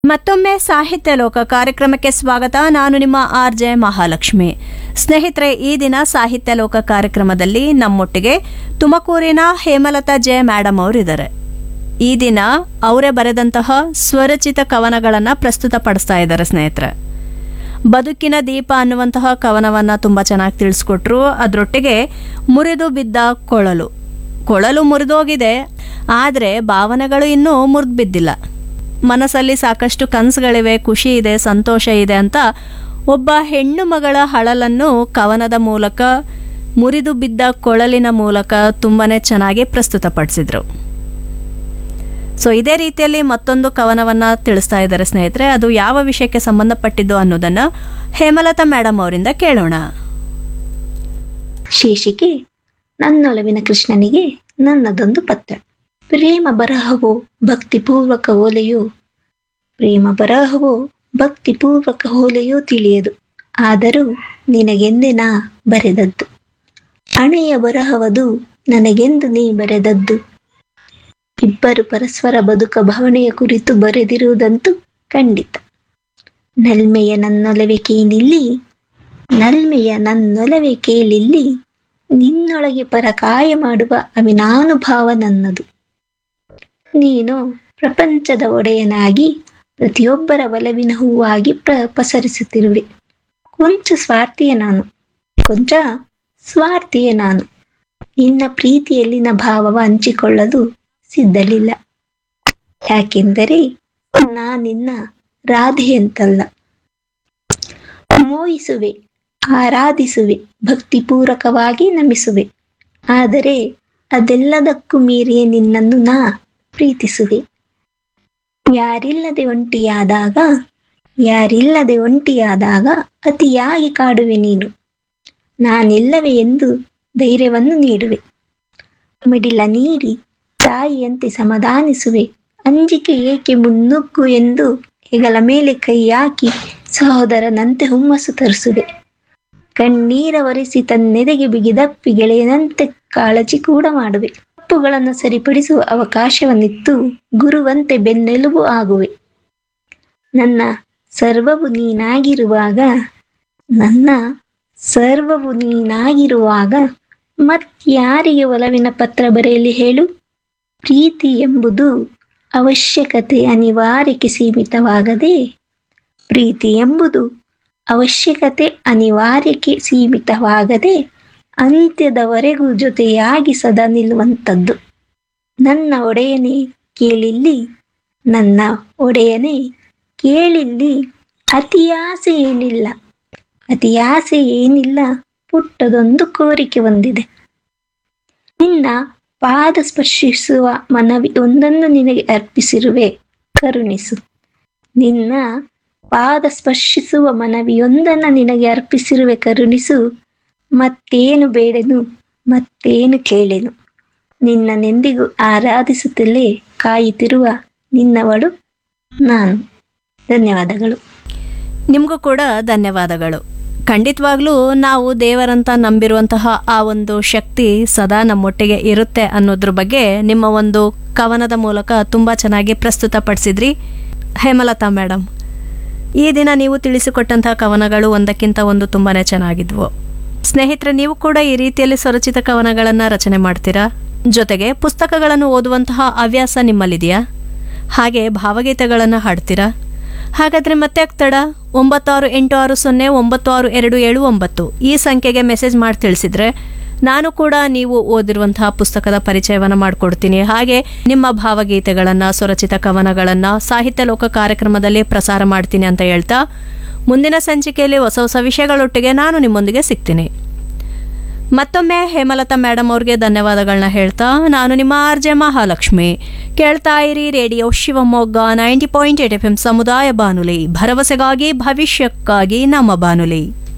ಮತ್ತೊಮ್ಮೆ ಸಾಹಿತ್ಯ ಲೋಕ ಕಾರ್ಯಕ್ರಮಕ್ಕೆ ಸ್ವಾಗತ. ನಾನು ನಿಮ್ಮ RJ ಮಹಾಲಕ್ಷ್ಮಿ. ಸ್ನೇಹಿತರೆ, ಈ ದಿನ ಸಾಹಿತ್ಯ ಲೋಕ ಕಾರ್ಯಕ್ರಮದಲ್ಲಿ ನಮ್ಮೊಟ್ಟಿಗೆ ತುಮಕೂರಿನ ಹೇಮಲತಾ ಜೆ ಮೇಡಮ್ ಅವರಿದ್ದಾರೆ. ಈ ದಿನ ಅವರೇ ಬರೆದಂತಹ ಸ್ವರಚಿತ ಕವನಗಳನ್ನು ಪ್ರಸ್ತುತಪಡಿಸ್ತಾ ಇದ್ದಾರೆ. ಸ್ನೇಹಿತರೆ, ಬದುಕಿನ ದೀಪ ಅನ್ನುವಂತಹ ಕವನವನ್ನು ತುಂಬ ಚೆನ್ನಾಗಿ ತಿಳಿಸ್ಕೊಟ್ರು. ಅದರೊಟ್ಟಿಗೆ ಮುರಿದು ಬಿದ್ದ ಕೊಳಲು ಮುರಿದೋಗಿದೆ, ಆದರೆ ಭಾವನೆಗಳು ಇನ್ನೂ ಮುರಿದು ಬಿದ್ದಿಲ್ಲ. ಮನಸ್ಸಲ್ಲಿ ಸಾಕಷ್ಟು ಕನಸುಗಳಿವೆ, ಖುಷಿ ಇದೆ, ಸಂತೋಷ ಇದೆ ಅಂತ ಒಬ್ಬ ಹೆಣ್ಣು ಮಗಳ ಹಳಲನ್ನು ಕವನದ ಮೂಲಕ, ಮುರಿದು ಬಿದ್ದ ಕೊಳಲಿನ ಮೂಲಕ ತುಂಬಾನೇ ಚೆನ್ನಾಗಿ ಪ್ರಸ್ತುತಪಡಿಸಿದ್ರು. ಸೊ ಇದೇ ರೀತಿಯಲ್ಲಿ ಮತ್ತೊಂದು ಕವನವನ್ನು ತಿಳಿಸ್ತಾ ಇದ್ದಾರೆ ಸ್ನೇಹಿತರೆ. ಅದು ಯಾವ ವಿಷಯಕ್ಕೆ ಸಂಬಂಧಪಟ್ಟಿದ್ದು ಅನ್ನೋದನ್ನು ಹೇಮಲತಾ ಮೇಡಮ್ ಅವರಿಂದ ಕೇಳೋಣ. ಶೀರ್ಷಿಕೆ: ನನ್ನೊಲವಿನ ಕೃಷ್ಣನಿಗೆ ನನ್ನದೊಂದು ಪತ್ರ. ಪ್ರೇಮ ಬರಹವೋ ಭಕ್ತಿಪೂರ್ವಕ ಓಲೆಯೋ ತಿಳಿಯದು, ಆದರೂ ನಿನಗೆಂದೇ ನಾ ಬರೆದದ್ದು. ಹಣೆಯ ಬರಹವದು ನನಗೆಂದು ನೀ ಬರೆದದ್ದು. ಇಬ್ಬರು ಪರಸ್ಪರ ಬದುಕ ಭಾವನೆಯ ಕುರಿತು ಬರೆದಿರುವುದಂತೂ ಖಂಡಿತ. ನಲ್ಮೆಯ ನನ್ನೊಲವೇ ಕೇಳಿಲ್ಲಿ, ನಿನ್ನೊಳಗೆ ಪರಕಾಯ ಮಾಡುವ ಅವಿನಾನುಭಾವ ನನ್ನದು. ನೀನು ಪ್ರಪಂಚದ ಒಡೆಯನಾಗಿ ಪ್ರತಿಯೊಬ್ಬರ ಒಲವಿನ ಹೂವಾಗಿ ಪಸರಿಸುತ್ತಿರುವೆ. ಕೊಂಚ ಸ್ವಾರ್ಥಿಯೇ ನಾನು. ನಿನ್ನ ಪ್ರೀತಿಯಲ್ಲಿನ ಭಾವವ ಹಂಚಿಕೊಳ್ಳಲು ಸಿದ್ಧಲಿಲ್ಲ. ಯಾಕೆಂದರೆ ನಾನಿನ್ನ ರಾಧೆಯಂತಲ್ಲ. ಮೋಹಿಸುವೆ, ಆರಾಧಿಸುವೆ, ಭಕ್ತಿಪೂರ್ವಕವಾಗಿ ನಮಿಸುವೆ. ಆದರೆ ಅದೆಲ್ಲದಕ್ಕೂ ಮೀರಿಯೇ ನಿನ್ನನ್ನು ನಾ ಪ್ರೀತಿಸುವೆ. ಯಾರಿಲ್ಲದೆ ಒಂಟಿಯಾದಾಗ ಅತಿಯಾಗಿ ಕಾಡುವೆ ನೀನು. ನಾನಿಲ್ಲವೇ ಎಂದು ಧೈರ್ಯವನ್ನು ನೀಡುವೆ. ಮಿಡಿಲ ನೀಡಿ ತಾಯಿಯಂತೆ ಸಮಾಧಾನಿಸುವೆ. ಅಂಜಿಕೆ ಏಕೆ ಮುನ್ನುಗ್ಗು ಎಂದು ಹೆಗಲ ಮೇಲೆ ಕೈ ಹಾಕಿ ಸಹೋದರನಂತೆ ಹುಮ್ಮಸ್ಸು ತರಿಸುವೆ. ಕಣ್ಣೀರ ಒರೆಸಿ ತನ್ನೆದೆಗೆ ಬಿಗಿದಪ್ಪಿ ಗೆಳೆಯನಂತೆ ಕಾಳಜಿ ಕೂಡ ಮಾಡುವೆ. ತಪ್ಪುಗಳನ್ನು ಸರಿಪಡಿಸುವ ಅವಕಾಶವನ್ನಿತ್ತು ಗುರುವಂತೆ ಬೆನ್ನೆಲುಬು ಆಗುವೆ. ನನ್ನ ಸರ್ವವು ನೀನಾಗಿರುವಾಗ ಮತ್ಯಾರಿಗೆ ಒಲವಿನ ಪತ್ರ ಬರೆಯಲಿ ಹೇಳು? ಪ್ರೀತಿ ಎಂಬುದು ಅವಶ್ಯಕತೆ ಅನಿವಾರ್ಯಕ್ಕೆ ಸೀಮಿತವಾಗದೆ ಅಂತ್ಯದವರೆಗೂ ಜೊತೆಯಾಗಿ ಸದಾ ನಿಲ್ಲುವಂಥದ್ದು. ನನ್ನ ಒಡೆಯನೇ ಕೇಳಿಲ್ಲಿ, ಅತಿಯಾಸೆ ಏನಿಲ್ಲ, ಪುಟ್ಟದೊಂದು ಕೋರಿಕೆ ಒಂದಿದೆ. ನಿನ್ನ ಪಾದ ಸ್ಪರ್ಶಿಸುವ ಮನವಿ ಒಂದನ್ನು ನಿನಗೆ ಅರ್ಪಿಸಿರುವೆ, ಕರುಣಿಸು. ನಿನ್ನ ಪಾದ ಸ್ಪರ್ಶಿಸುವ ಮನವಿಯೊಂದನ್ನು ನಿನಗೆ ಅರ್ಪಿಸಿರುವೆ, ಕರುಣಿಸು. ಮತ್ತೇನು ಬೇಡೆನು, ಮತ್ತೇನು ಕೇಳೆನು. ನಿನ್ನನೆಂದಿಗೂ ಆರಾಧಿಸುತ್ತಲೇ ಕಾಯುತ್ತಿರುವ ನಿನ್ನವಳು ನಾನು. ಧನ್ಯವಾದಗಳು. ನಿಮಗೂ ಕೂಡ ಧನ್ಯವಾದಗಳು. ಖಂಡಿತವಾಗ್ಲೂ ನಾವು ದೇವರಂತ ನಂಬಿರುವಂತಹ ಆ ಒಂದು ಶಕ್ತಿ ಸದಾ ನಮ್ಮೊಟ್ಟಿಗೆ ಇರುತ್ತೆ ಅನ್ನೋದ್ರ ಬಗ್ಗೆ ನಿಮ್ಮ ಒಂದು ಕವನದ ಮೂಲಕ ತುಂಬ ಚೆನ್ನಾಗಿ ಪ್ರಸ್ತುತಪಡಿಸಿದ್ರಿ ಹೇಮಲತಾ ಮೇಡಮ್. ಈ ದಿನ ನೀವು ತಿಳಿಸಿಕೊಟ್ಟಂತಹ ಕವನಗಳು ಒಂದಕ್ಕಿಂತ ಒಂದು ತುಂಬಾ ಚೆನ್ನಾಗಿದ್ವು. ಸ್ನೇಹಿತರೆ, ನೀವು ಕೂಡ ಈ ರೀತಿಯಲ್ಲಿ ಸ್ವರಚಿತ ಕವನಗಳನ್ನು ರಚನೆ ಮಾಡ್ತೀರಾ? ಜೊತೆಗೆ ಪುಸ್ತಕಗಳನ್ನು ಓದುವಂತಹ ಹವ್ಯಾಸ ನಿಮ್ಮಲ್ಲಿದೆಯಾ? ಹಾಗೆ ಭಾವಗೀತೆಗಳನ್ನು ಹಾಡ್ತೀರಾ? ಹಾಗಾದರೆ ಮತ್ತೆ ತಡ 9686096279 ಈ ಸಂಖ್ಯೆಗೆ ಮೆಸೇಜ್ ಮಾಡಿ ತಿಳಿಸಿದರೆ ನಾನು ಕೂಡ ನೀವು ಓದಿರುವಂತಹ ಪುಸ್ತಕದ ಪರಿಚಯವನ್ನು ಮಾಡಿಕೊಡ್ತೀನಿ. ಹಾಗೆ ನಿಮ್ಮ ಭಾವಗೀತೆಗಳನ್ನು, ಸ್ವರಚಿತ ಕವನಗಳನ್ನು ಸಾಹಿತ್ಯ ಲೋಕ ಕಾರ್ಯಕ್ರಮದಲ್ಲಿ ಪ್ರಸಾರ ಮಾಡ್ತೀನಿ ಅಂತ ಹೇಳ್ತಾ ಮುಂದಿನ ಸಂಚಿಕೆಯಲ್ಲಿ ಹೊಸ ವಿಷಯಗಳೊಟ್ಟಿಗೆ ನಾನು ನಿಮ್ಮೊಂದಿಗೆ ಸಿಗ್ತೀನಿ. ಮತ್ತೊಮ್ಮೆ ಹೇಮಲತಾ ಮೇಡಮ್ ಅವ್ರಿಗೆ ಧನ್ಯವಾದಗಳನ್ನ ಹೇಳ್ತಾ ನಾನು ನಿಮ್ಮ RJ ಮಹಾಲಕ್ಷ್ಮಿ. ಕೇಳ್ತಾ ಇರಿ ರೇಡಿಯೋ ಶಿವಮೊಗ್ಗ 90.8 FM ಸಮುದಾಯ ಬಾನುಲಿ, ಭರವಸೆಗಾಗಿ ಭವಿಷ್ಯಕ್ಕಾಗಿ ನಮ್ಮ ಬಾನುಲಿ.